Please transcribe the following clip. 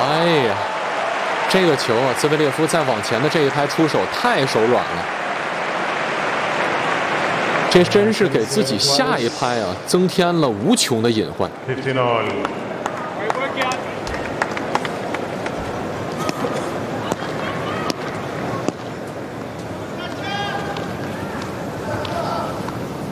哎呀，这个球啊，兹维列夫再往前的这一拍出手太手软了，这真是给自己下一拍啊增添了无穷的隐患。